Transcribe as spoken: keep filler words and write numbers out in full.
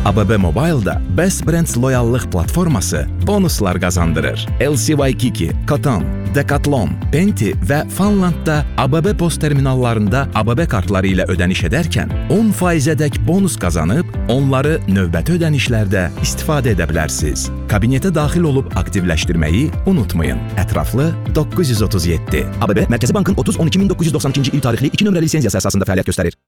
A B B Mobile'da Best Brands loyallıq platforması bonuslar qazandırır. L C Y Kiki, Cotton, Decathlon, Penti və Funlandda A B B post terminallarında A B B kartları ilə ödəniş edərkən on faizədək bonus qazanıb, onları növbəti ödənişlərdə istifadə edə bilərsiniz. Kabinetə daxil olub aktivləşdirməyi unutmayın. Ətraflı doqquz yüz otuz yeddi. A B B Mərkəzi Bankın otuz on iki min doqquz yüz doxsan ikinci il tarixli iki nömrəli lisenziyası əsasında fəaliyyət göstərir.